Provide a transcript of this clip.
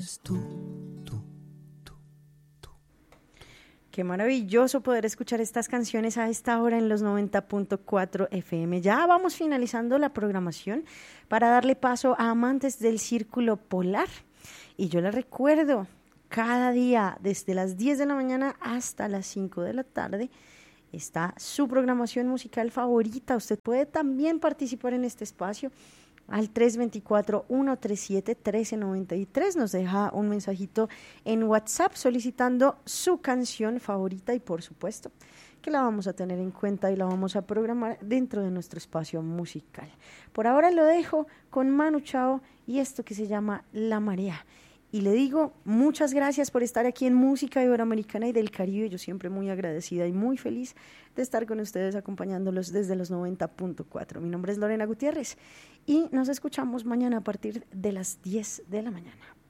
eres tú. Qué maravilloso poder escuchar estas canciones a esta hora en los 90.4 FM. Ya vamos finalizando la programación para darle paso a amantes del Círculo Polar. Y yo les recuerdo, cada día desde las 10 de la mañana hasta las 5 de la tarde está su programación musical favorita. Usted puede también participar en este espacio al 324-137-1393. Nos deja un mensajito en WhatsApp solicitando su canción favorita y por supuesto que la vamos a tener en cuenta y la vamos a programar dentro de nuestro espacio musical. Por ahora lo dejo con Manu Chao y esto que se llama La Marea. Y le digo muchas gracias por estar aquí en Música Iberoamericana y del Caribe. Yo siempre muy agradecida y muy feliz de estar con ustedes acompañándolos desde los 90.4. Mi nombre es Lorena Gutiérrez y nos escuchamos mañana a partir de las 10 de la mañana.